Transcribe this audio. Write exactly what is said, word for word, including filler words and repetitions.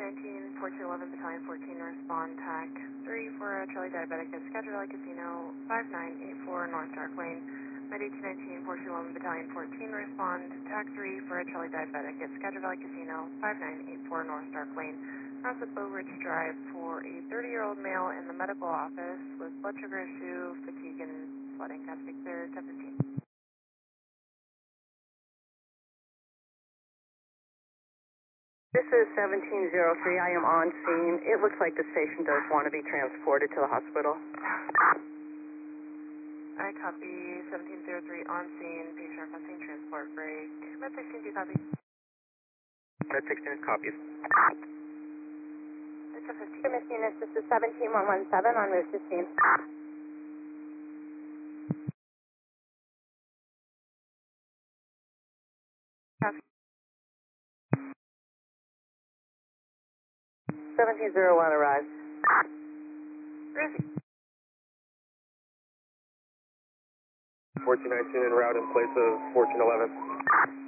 nineteen, fourteen eleven, Battalion fourteen, respond TAC three for a Charlie Diabetic at Skagit Casino, five nine eight four North Dark Lane. Med eighteen nineteen, fourteen eleven, Battalion fourteen, respond TAC three for a Charlie Diabetic at Skagit Casino, five nine eight four North Dark Lane. Cross at Bow Ridge Drive for a thirty-year-old male in the medical office with blood sugar issue, fatigue, and sweating. Can I speak there, ten fifteen? This is seventeen oh three. I am on scene. It looks like the station does want to be transported to the hospital. I copy seventeen oh three on scene, patient requesting transport break. Med sixteen, do you copy? Med sixteen copies. It's a fifteen. Miss Units, this is seventeen one one seven on route to scene. Copy. seventeen oh one arrives. Where is he? fourteen nineteen en route in place of fourteen eleven.